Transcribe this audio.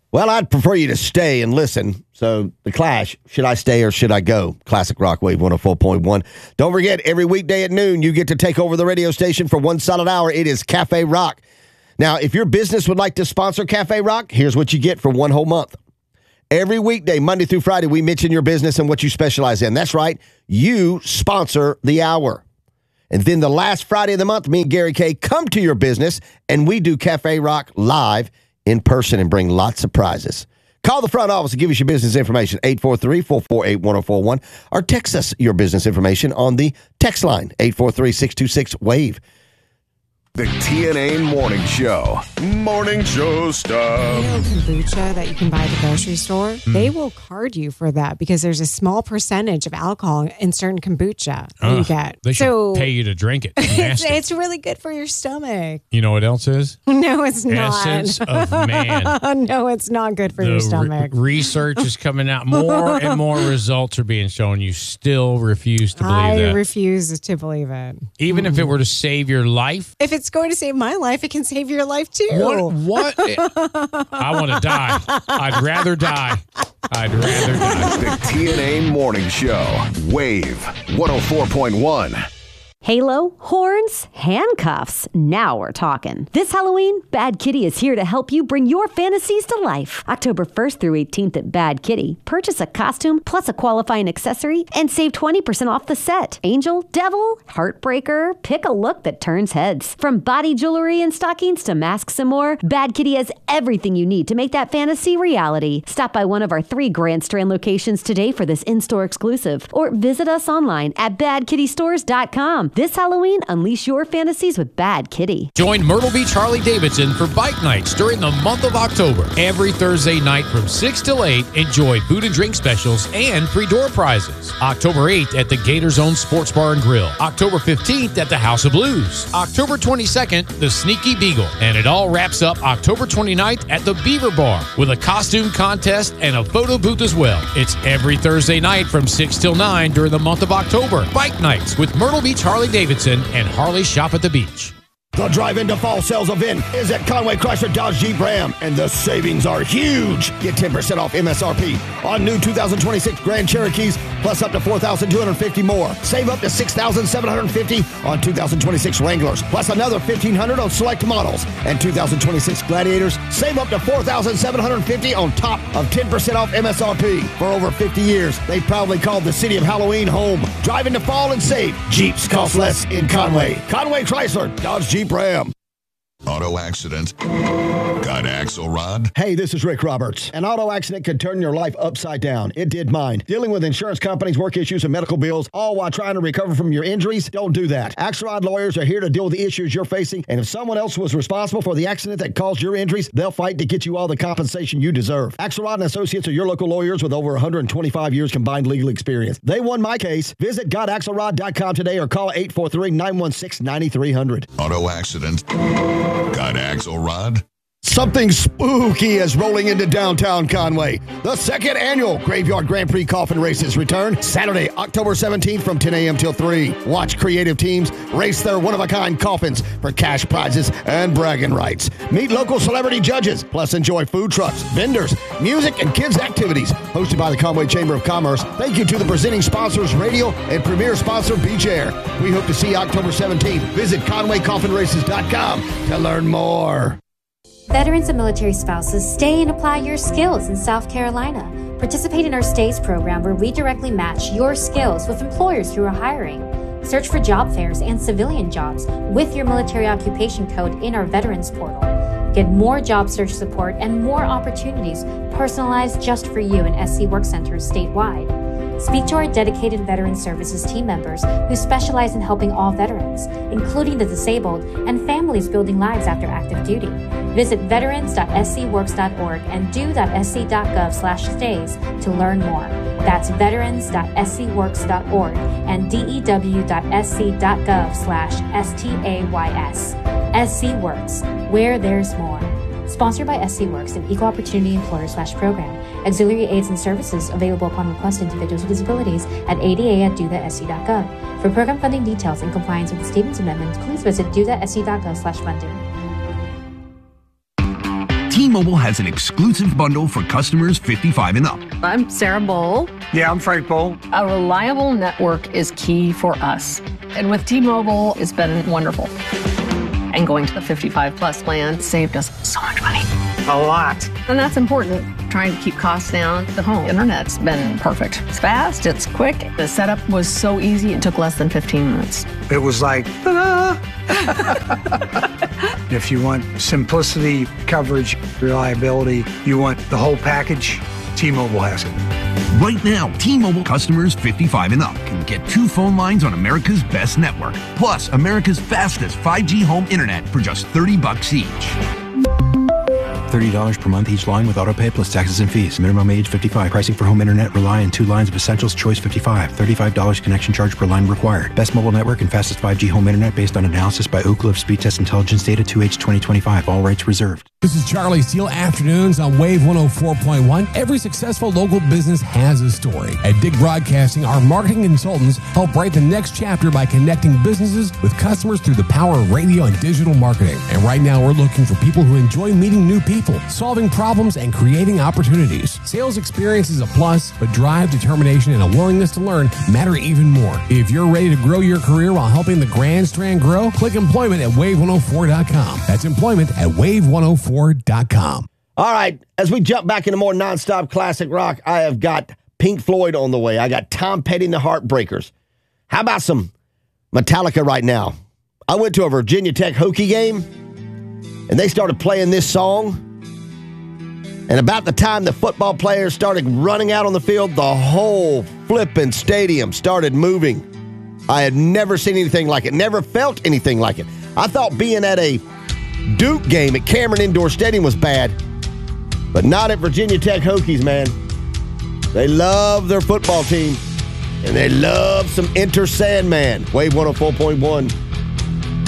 Well, I'd prefer you to stay and listen. So, The Clash, Should I Stay or Should I Go? Classic Rock Wave 104.1. Don't forget, every weekday at noon, you get to take over the radio station for 1 solid hour. It is Cafe Rock. Now, if your business would like to sponsor Cafe Rock, here's what you get for 1 whole month. Every weekday, Monday through Friday, we mention your business and what you specialize in. That's right. You sponsor the hour. And then the last Friday of the month, me and Gary Kay come to your business, and we do Cafe Rock live in person and bring lots of prizes. Call the front office and give us your business information, 843-448-1041, or text us your business information on the text line, 843-626-WAVE. The TNA Morning Show. Morning show stuff. You know, kombucha that you can buy at the grocery store, they will card you for that because there's a small percentage of alcohol in certain kombucha that you get. They should pay you to drink it. It's really good for your stomach. You know what else is? No, it's not. Essence of man. No, it's not good for your stomach. Research is coming out. More and more results are being shown. You still refuse to believe that. I refuse to believe it. Even if it were to save your life? If it's going to save my life, it can save your life too. What? I want to die. I'd rather die. The TNA Morning Show. Wave 104.1. Halo, horns, handcuffs. Now we're talking. This Halloween, Bad Kitty is here to help you bring your fantasies to life. October 1st through 18th at Bad Kitty. Purchase a costume plus a qualifying accessory and save 20% off the set. Angel, devil, heartbreaker, pick a look that turns heads. From body jewelry and stockings to masks and more, Bad Kitty has everything you need to make that fantasy reality. Stop by one of our 3 Grand Strand locations today for this in-store exclusive, or visit us online at badkittystores.com. This Halloween, unleash your fantasies with Bad Kitty. Join Myrtle Beach Harley-Davidson for bike nights during the month of October. Every Thursday night from 6 till 8, enjoy food and drink specials and free door prizes. October 8th at the Gator Zone Sports Bar and Grill. October 15th at the House of Blues. October 22nd, the Sneaky Beagle. And it all wraps up October 29th at the Beaver Bar with a costume contest and a photo booth as well. It's every Thursday night from 6 till 9 during the month of October. Bike nights with Myrtle Beach Harley-Davidson and Harley Shop at the Beach. The Drive Into Fall sales event is at Conway Chrysler Dodge Jeep Ram, and the savings are huge. Get 10% off MSRP on new 2026 Grand Cherokees, plus up to $4,250 more. Save up to $6,750 on 2026 Wranglers, plus another $1,500 on select models. And 2026 Gladiators, save up to $4,750 on top of 10% off MSRP. For over 50 years, they proudly called the city of Halloween home. Drive into fall and save. Jeeps cost less in Conway. Conway Chrysler Dodge Jeep Ram. Auto accident. Got Axelrod? Hey, this is Rick Roberts. An auto accident could turn your life upside down. It did mine. Dealing with insurance companies, work issues, and medical bills, all while trying to recover from your injuries? Don't do that. Axelrod lawyers are here to deal with the issues you're facing, and if someone else was responsible for the accident that caused your injuries, they'll fight to get you all the compensation you deserve. Axelrod and Associates are your local lawyers with over 125 years combined legal experience. They won my case. Visit gotaxelrod.com today or call 843-916-9300. Auto accident. Got Axelrod? Something spooky is rolling into downtown Conway. The second annual Graveyard Grand Prix Coffin Races return Saturday, October 17th from 10 a.m. till 3. Watch creative teams race their one-of-a-kind coffins for cash prizes and bragging rights. Meet local celebrity judges, plus enjoy food trucks, vendors, music, and kids' activities. Hosted by the Conway Chamber of Commerce. Thank you to the presenting sponsors, Radio, and premier sponsor, Beach Air. We hope to see you October 17th. Visit ConwayCoffinRaces.com to learn more. Veterans and military spouses, stay and apply your skills in South Carolina. Participate in our STAYS program where we directly match your skills with employers who are hiring. Search for job fairs and civilian jobs with your military occupation code in our Veterans portal. Get more job search support and more opportunities personalized just for you in SC Work Centers statewide. Speak to our dedicated Veteran Services team members who specialize in helping all veterans, including the disabled and families building lives after active duty. Visit veterans.scworks.org and do.sc.gov/stays to learn more. That's veterans.scworks.org and dew.sc.gov/stays. SC Works, where there's more. Sponsored by SC Works, an equal opportunity employer/program. Auxiliary aids and services available upon request to individuals with disabilities at ada@do.sc.gov. For program funding details and compliance with the Stevens Amendment, please visit do.sc.gov/funding. T-Mobile has an exclusive bundle for customers 55 and up. I'm Sarah Bowl. Yeah, I'm Frank Bowl. A reliable network is key for us. And with T-Mobile, it's been wonderful. And going to the 55 plus plan saved us so much money. A lot. And that's important. Trying to keep costs down. The home internet's been perfect. It's fast, it's quick. The setup was so easy, it took less than 15 minutes. It was like, ta-da! If you want simplicity, coverage, reliability, you want the whole package, T-Mobile has it. Right now, T-Mobile customers 55 and up can get 2 phone lines on America's best network, plus America's fastest 5G home internet for just $30 each. $30 per month each line with autopay plus taxes and fees. Minimum age 55. Pricing for home internet rely on 2 lines of Essentials Choice 55. $35 connection charge per line required. Best mobile network and fastest 5G home internet based on analysis by Ookla of Speed Test Intelligence Data 2H 2025. All rights reserved. This is Charlie Steele, Afternoons on Wave 104.1. Every successful local business has a story. At Dig Broadcasting, our marketing consultants help write the next chapter by connecting businesses with customers through the power of radio and digital marketing. And right now, we're looking for people who enjoy meeting new people, solving problems, and creating opportunities. Sales experience is a plus, but drive, determination, and a willingness to learn matter even more. If you're ready to grow your career while helping the Grand Strand grow, click employment at wave104.com. That's employment at wave104.com. All right, as we jump back into more nonstop classic rock, I have got Pink Floyd on the way. I got Tom Petty and the Heartbreakers. How about some Metallica right now? I went to a Virginia Tech Hokie game, and they started playing this song. And about the time the football players started running out on the field, the whole flipping stadium started moving. I had never seen anything like it, never felt anything like it. I thought being at a Duke game at Cameron Indoor Stadium was bad, but not at Virginia Tech Hokies, man. They love their football team, and they love some Enter Sandman. Wave 104.1.